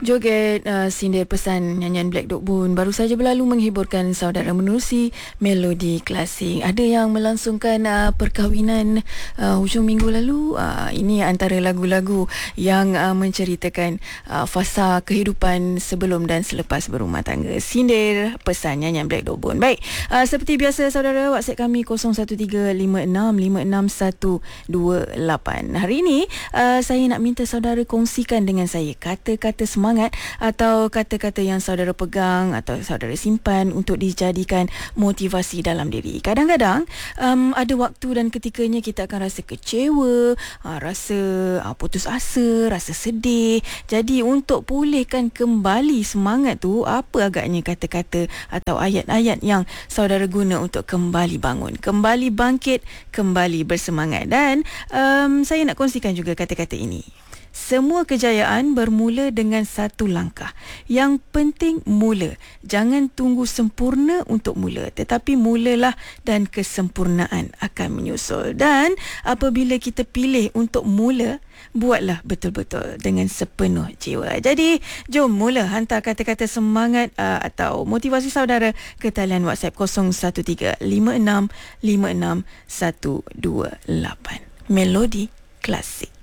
Joget sindir pesan nyanyian Black Dog Bone baru saja berlalu menghiburkan saudara menerusi melodi klasik. Ada yang melangsungkan perkahwinan hujung minggu lalu. Ini antara lagu-lagu yang menceritakan fasa kehidupan sebelum dan selepas berumah tangga. Sindir pesan nyanyian Black Dog Bone. Baik, seperti biasa saudara, WhatsApp kami 0135656128. Hari ini saya nak minta saudara kongsikan dengan saya kata-kata semangat atau kata-kata yang saudara pegang atau saudara simpan untuk dijadikan motivasi dalam diri. Kadang-kadang ada waktu dan ketikanya kita akan rasa kecewa, rasa putus asa, rasa sedih. Jadi untuk pulihkan kembali semangat tu, apa agaknya kata-kata atau ayat-ayat yang saudara guna untuk kembali bangun, kembali bangkit, kembali bersemangat. Dan saya nak kongsikan juga kata-kata ini. Semua kejayaan bermula dengan satu langkah. Yang penting mula. Jangan tunggu sempurna untuk mula, tetapi mulalah dan kesempurnaan akan menyusul. Dan apabila kita pilih untuk mula, buatlah betul-betul dengan sepenuh jiwa. Jadi, jom mula hantar kata-kata semangat atau motivasi saudara ke talian WhatsApp 0135656128. Melodi klasik.